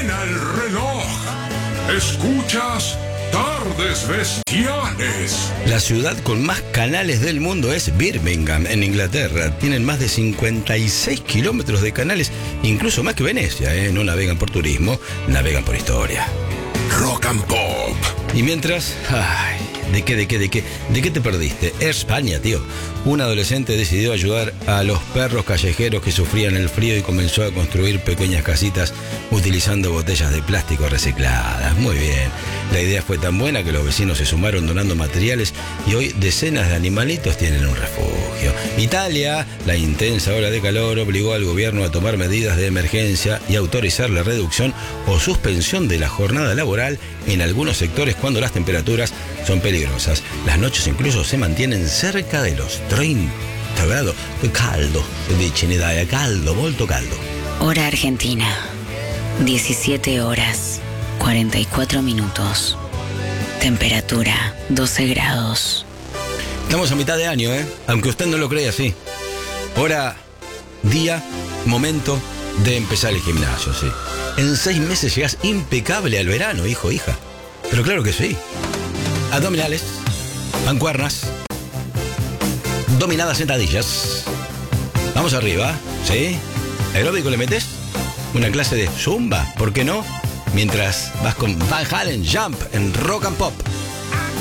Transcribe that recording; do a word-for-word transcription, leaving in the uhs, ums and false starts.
suena el reloj. Escuchas Tardes Bestiales. La ciudad con más canales del mundo es Birmingham, en Inglaterra. Tienen más de cincuenta y seis kilómetros de canales, incluso más que Venecia, ¿eh? No navegan por turismo, navegan por historia. Rock and Pop. Y mientras... Ay, ¿de qué, de qué, de qué? ¿De qué te perdiste? España, tío. Un adolescente decidió ayudar a los perros callejeros que sufrían el frío y comenzó a construir pequeñas casitas utilizando botellas de plástico recicladas. Muy bien. La idea fue tan buena que los vecinos se sumaron donando materiales y hoy decenas de animalitos tienen un refugio. Italia, la intensa ola de calor obligó al gobierno a tomar medidas de emergencia y autorizar la reducción o suspensión de la jornada laboral en algunos sectores cuando las temperaturas son peligrosas. Las noches incluso se mantienen cerca de los treinta grados. Caldo, dice in Italia, caldo, molto caldo. Hora Argentina, diecisiete horas, cuarenta y cuatro minutos. Temperatura, doce grados. Estamos a mitad de año, ¿eh? Aunque usted no lo crea así. Hora, día, momento de empezar el gimnasio, sí. En seis meses llegas impecable al verano, hijo, hija. Pero claro que sí. Abdominales, mancuernas, dominadas sentadillas. Vamos arriba, ¿sí? Aeróbico le metes. Una clase de zumba, ¿por qué no? Mientras vas con Van Halen Jump en Rock and Pop.